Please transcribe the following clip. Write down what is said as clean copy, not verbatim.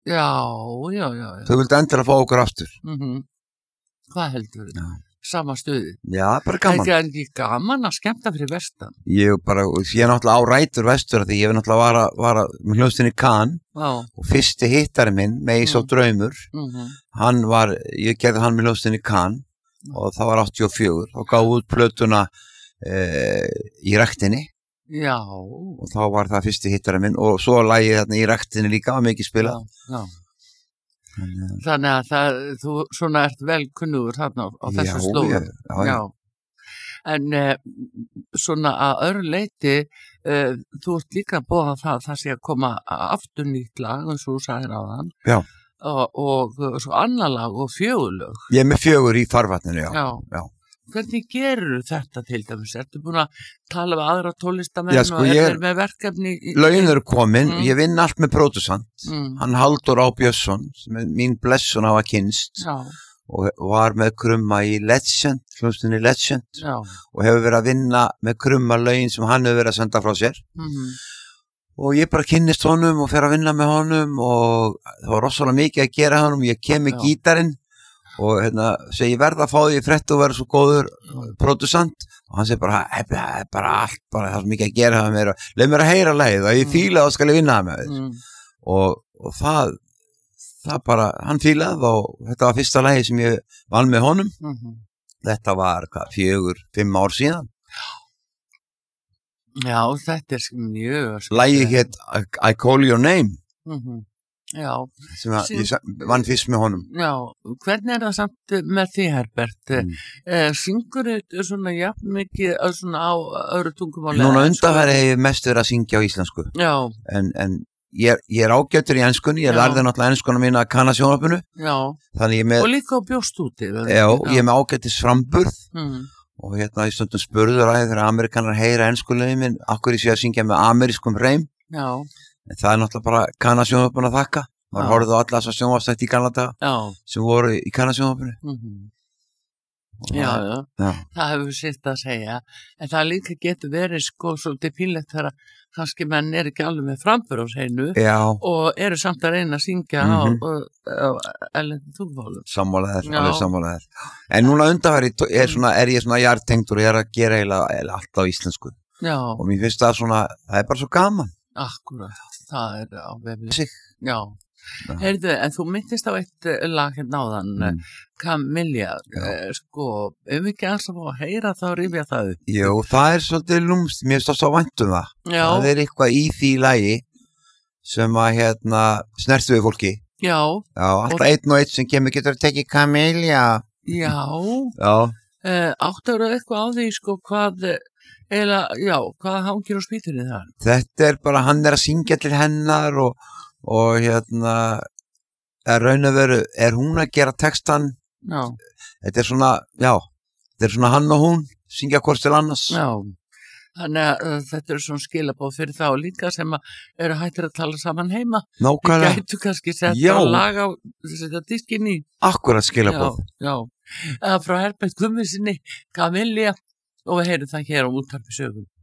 Já. Þau vildu endilega fá okkur aftur. Hvað heldur þið? Sama stuði. Já, bara gaman. Það er ekki gaman að skemmta fyrir vestan. Ég náttúrulega á rætur vestur því ég náttúrulega var með hljómsveitinni Can og fyrsti hittari minn, Meis og Draumur, ég gerði hann með hljómsveitinni Can og það var 84 og gáði út plötuna í ræktinni. Já. Og þá var það fyrsti hittari minn og svo lagið þarna í ræktinni líka, var mikið spilað. Já. Þannig að þú svona ert vel kunnugur þarna á þessu slóðum. Já. En svona að öðru leyti, þú ert líka að boða það sé að koma aftur nýtt lag, eins og þú sagðir áðan. Já. Og svo annar lag og 4 lög. Ég er með 4 í farvatninu, já. Hvernig gerur þetta til dæmis? Ertu búin að tala við aðra tólistamenn sko, og er með verkefni? Lögin eru komin, ég vinn allt með pródusant, hann Halldór Á. Björnsson, sem er mín blessun hafa kynst og var með Krumma í Legend, hljómsveitinni Legend og hefur verið að vinna með Krumma lögin sem hann hefur verið að senda frá sér. Og ég bara kynnist honum og fer að vinna með honum og það var rosalega mikið að gera honum, ég kem með gítarinn og segi ég verð að fá því frétt og verða svo góður pródusant og hann segi bara allt, það er svo mikið að gera það meira, leið mér að heyra lagið og ég fíla þá skal ég vinna það með þér og það bara, hann fílað og þetta var fyrsta lagið sem ég vann með honum. Þetta var 4-5 ár síðan. Já, þetta er mjög lagið hét I Call Your Name. Já. Sem ég vann fyrst með honum. Já, hvernig er það samt með því, Herbert? Syngur þetta svona jafn mikið svona á öðru tungumáli? Núna undanfæri hef ég mest verið að syngja á íslensku. Já. En ég er ágættur í enskunni, ég lærði náttúrulega enskuna mína að kanna sjónvarpinu. Já. Og líka á bjóst úti. Já, ég er með ágættis framburð. Og í stundum spurður að þegar Amerikanar heyra enskulegin minn, akkur ég sé að syngja með amerískum hreim. Já. En það er náttúrulega bara kannasjónvarpinu að þakka. Maður horfði á alla þessar sjónvarpstætti í gamla daga sem voru í kannasjónvarpinu. Já, það hefur sitt að segja. En það líka getur verið svolítið pínlegt þegar kannski menn er ekki alveg með framburð á hreinu og eru samt að reyna að syngja á erlendum tungumálum. Sammálaðir, alveg sammálaðir. En núna undanfæri er ég svona jartengdur og ég er að gera eiginlega allt á íslensku. Já. Og mér finnst það er bara svo gaman. Akkurat, það er á vefni. Já. Heyrðu, en þú myndist á eitt lag áðan, Kamilja, ekki alls að fá að heyra þá rifja það upp. Jú, það er svolítið lúmst, mér finnst það svo vænt það. Já. Það er eitthvað í því lagi sem að snertu við fólki. Já. Já, alltaf einn og einn sem kemur getur að tekið Kamilja. Já. Já. Áttur eitthvað á því, hvað hangir á spýtunni þar? Þetta er bara, hann er að syngja til hennar og raun og veru er hún að gera textan. Já. Þetta er svona hann og hún syngja hvort til annars. Já, þannig að þetta er svona skilabóð fyrir þá líka sem eru hættir að tala saman heima. Nákvæmlega. Við gætu kannski setja lag á þetta diskin í. Akkurat skilabóð. Já. Frá Herbert Guðmundssyni, Kamilja, og við heyrum það hér á Útvarpi Sögu.